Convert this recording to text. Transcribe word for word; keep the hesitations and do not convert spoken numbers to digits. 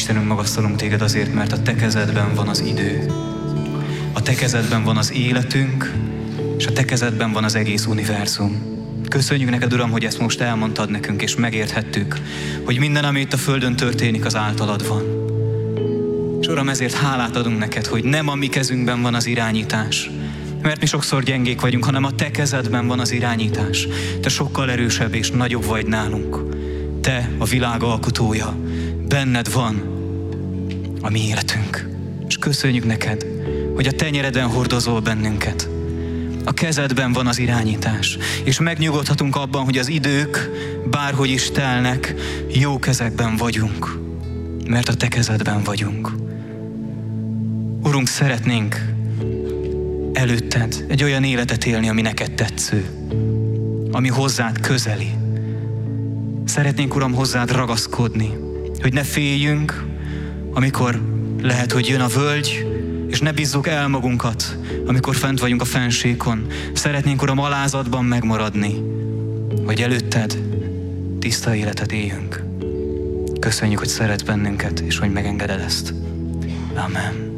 Istenünk, magasztalunk téged azért, mert a te kezedben van az idő. A te kezedben van az életünk, és a te kezedben van az egész univerzum. Köszönjük neked, Uram, hogy ezt most elmondtad nekünk, és megérthettük, hogy minden, ami itt a földön történik, az általad van. És Uram, ezért hálát adunk neked, hogy nem a mi kezünkben van az irányítás, mert mi sokszor gyengék vagyunk, hanem a te kezedben van az irányítás. Te sokkal erősebb és nagyobb vagy nálunk. Te a világ alkotója. Benned van a mi életünk. És köszönjük neked, hogy a tenyereden hordozol bennünket. A kezedben van az irányítás. És megnyugodhatunk abban, hogy az idők, bárhogy is telnek, jó kezekben vagyunk. Mert a te kezedben vagyunk. Urunk, szeretnénk előtted egy olyan életet élni, ami neked tetsző, ami hozzád közeli. Szeretnénk, Uram, hozzád ragaszkodni, hogy ne féljünk, amikor lehet, hogy jön a völgy, és ne bízzuk el magunkat, amikor fent vagyunk a fennsíkon. Szeretnénk, Uram, alázatban megmaradni, hogy előtted tiszta életet éljünk. Köszönjük, hogy szeretsz bennünket, és hogy megengeded ezt. Amen.